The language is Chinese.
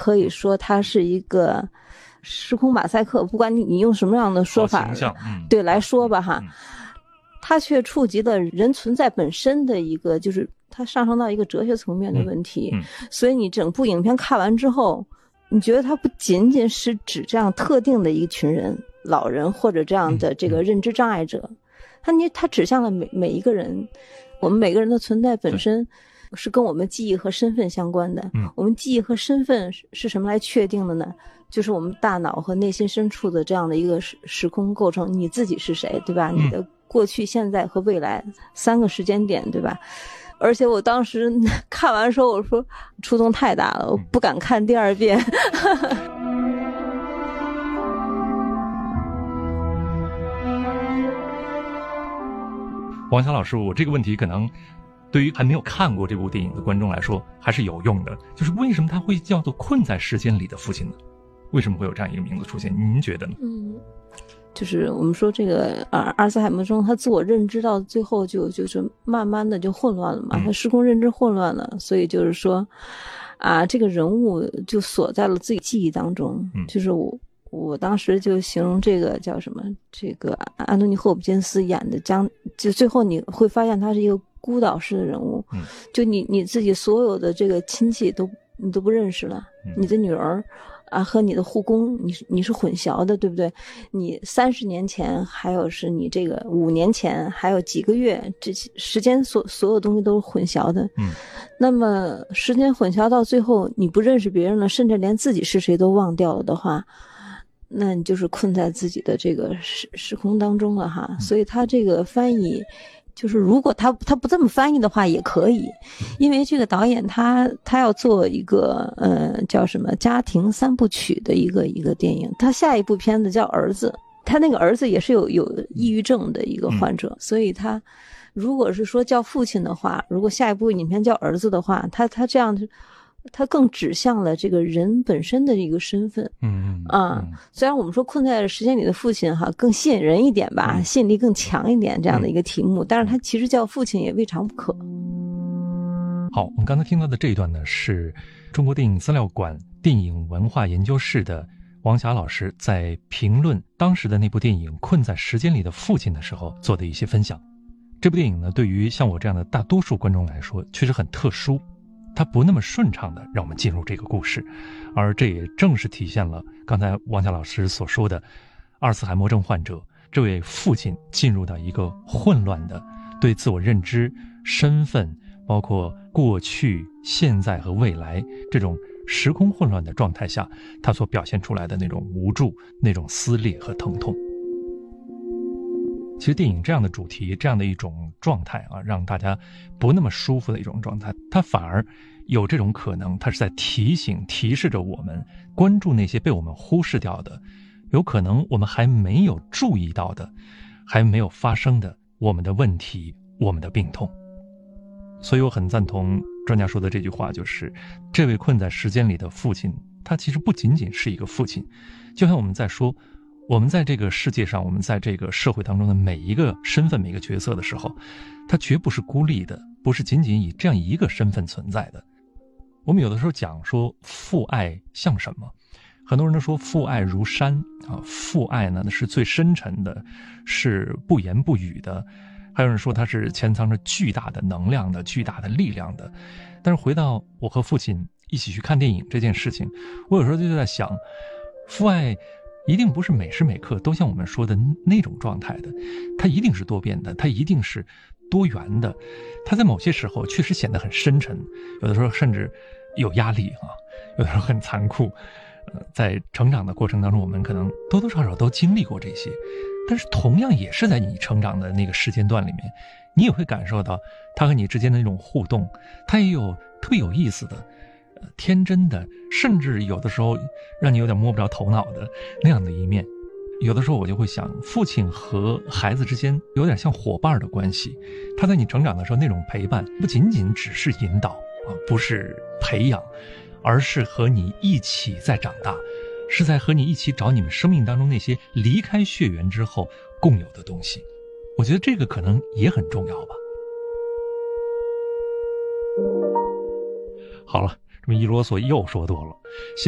可以说它是一个时空马赛克，不管你用什么样的说法，对来说吧哈，它却触及了人存在本身的一个，就是它上升到一个哲学层面的问题。所以你整部影片看完之后，你觉得它不仅仅是指这样特定的一群人，老人或者这样的这个认知障碍者，它指向了每一个人，我们每个人的存在本身是跟我们记忆和身份相关的。我们记忆和身份是什么来确定的呢？就是我们大脑和内心深处的这样的一个时空构成，你自己是谁，对吧？你的过去、现在和未来3个时间点，对吧？而且我当时看完的时候，我说触动太大了，我不敢看第2遍。 王霞老师，我这个问题可能对于还没有看过这部电影的观众来说还是有用的，就是为什么他会叫做困在时间里的父亲呢？为什么会有这样一个名字出现？您觉得呢？ 就是我们说这个阿尔茨海默症，他自我认知到最后就是慢慢的就混乱了嘛，他时空认知混乱了，所以就是说这个人物就锁在了自己记忆当中。就是我当时就形容这个叫什么，这个安东尼·霍普金斯演的就最后你会发现他是一个孤岛式的人物。就你自己所有的这个亲戚你都不认识了，你的女儿和你的护工你是混淆的，对不对？你30年前，还有是你这个5年前，还有几个月，这时间所有东西都是混淆的。那么时间混淆到最后，你不认识别人了，甚至连自己是谁都忘掉了的话，那你就是困在自己的这个时空当中了哈。所以他这个翻译，就是如果他不这么翻译的话也可以，因为这个导演他要做一个叫什么家庭3部曲的一个电影，他下一部片子叫儿子，他那个儿子也是有抑郁症的一个患者，所以他如果是说叫父亲的话，如果下一部影片叫儿子的话，他这样他更指向了这个人本身的一个身份。虽然我们说困在时间里的父亲哈更吸引人一点吧，吸引力更强一点这样的一个题目，但是他其实叫父亲也未尝不可。 好，我们刚才听到的这一段呢，是中国电影资料馆电影文化研究室的王霞老师在评论当时的那部电影《困在时间里的父亲》的时候做的一些分享。这部电影呢，对于像我这样的大多数观众来说确实很特殊，它不那么顺畅的让我们进入这个故事，而这也正是体现了刚才王霞老师所说的阿尔茨海默症患者这位父亲进入到一个混乱的对自我认知、身份，包括过去、现在和未来这种时空混乱的状态下，他所表现出来的那种无助、那种撕裂和疼痛。其实电影这样的主题，这样的一种状态让大家不那么舒服的一种状态，它反而有这种可能，它是在提示着我们关注那些被我们忽视掉的，有可能我们还没有注意到的，还没有发生的我们的问题，我们的病痛。所以我很赞同专家说的这句话，就是这位困在时间里的父亲，他其实不仅仅是一个父亲，就像我们在说我们在这个世界上，我们在这个社会当中的每一个身份、每个角色的时候，他绝不是孤立的，不是仅仅以这样一个身份存在的。我们有的时候讲说父爱像什么，很多人都说父爱如山父爱呢是最深沉的，是不言不语的，还有人说它是潜藏着巨大的能量的、巨大的力量的。但是回到我和父亲一起去看电影这件事情，我有时候就在想，父爱一定不是每时每刻都像我们说的那种状态的，它一定是多变的，它一定是多元的，它在某些时候确实显得很深沉，有的时候甚至有压力有的时候很残酷。在成长的过程当中，我们可能多多少少都经历过这些，但是同样也是在你成长的那个时间段里面，你也会感受到它和你之间的那种互动，它也有特别有意思的天真的，甚至有的时候让你有点摸不着头脑的那样的一面。有的时候我就会想，父亲和孩子之间有点像伙伴的关系，他在你成长的时候那种陪伴不仅仅只是引导不是培养，而是和你一起在长大，是在和你一起找你们生命当中那些离开血缘之后共有的东西。我觉得这个可能也很重要吧。好了，这么一啰嗦又说多了。